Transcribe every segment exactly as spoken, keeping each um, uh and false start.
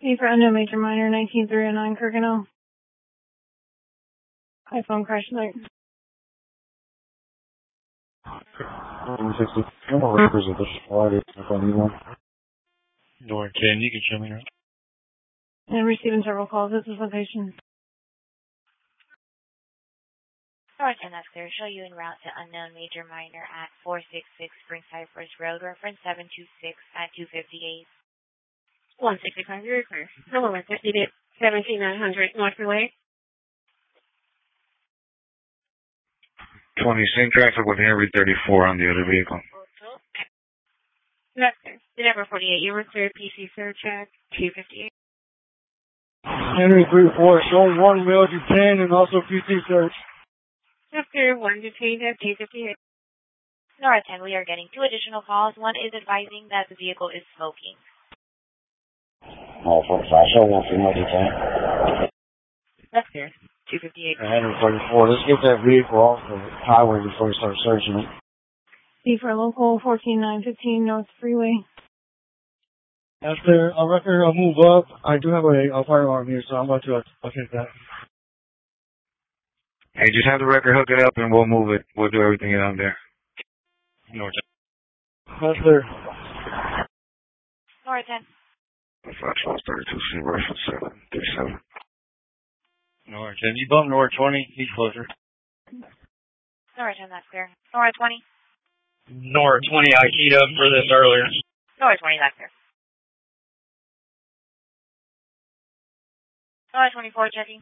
E for unknown major minor, nineteen three oh nine Kirkendall. iPhone crash site. one sixty. No records of this Friday if I need one. Door ten, you can show me around. And receiving several calls at this location. Door ten, that's clear. Show you en route to unknown major minor at four sixty-six Springside First Road, reference seven two six at two fifty-eight. one sixty-five, you're clear. Number one fifty, seventeen nine hundred North Relay. twenty, same traffic with Henry thirty-four on the other vehicle. That's clear. The number forty-eight, you were clear. P C search at two fifty-eight. Henry three four, show one mail to ten and also P C search. That's clear. One detained at two fifty-eight. Nora ten, we are getting two additional calls. One is advising that the vehicle is smoking. Oh, forty-five, show one female detained. That's clear. two fifty-eight. Henry thirty-four, let's get that vehicle off the highway before we start searching it. E for local, fourteen nine fifteen North Freeway. After a record, I'll move up. I do have a, a firearm here, so I'm about to uh, take that. Hey, just have the record hook it up and we'll move it. We'll do everything out there. North That's there. Nora ten. five twelve thirty-two, C, reference seven thirty-seven. North ten, you bump North twenty, he's closer. Nora ten, that's clear. Nora twenty. North twenty, I keyed up for this earlier. Nora twenty, that's clear. Nora twenty-four, checking.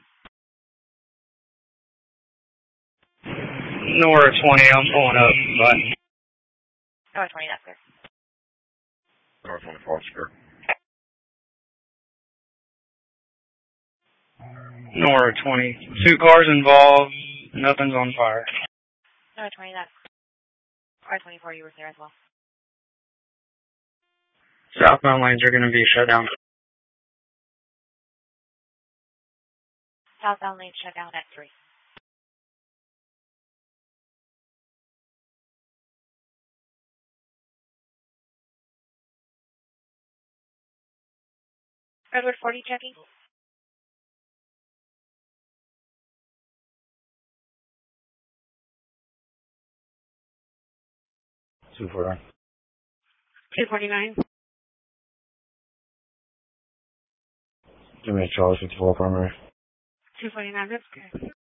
North twenty, I'm pulling up. Bye. Nora twenty, that's clear. North twenty-four, sure. North twenty, two cars involved, nothing's on fire. Nora twenty, that's clear. Nora twenty-four, you were clear as well. Southbound lanes are going to be shut down. Southbound lane shut down at three. Redwood forty, checking. two forty-nine. two forty-nine. Give me a Charles fifty-four primary. two forty-nine, that's good.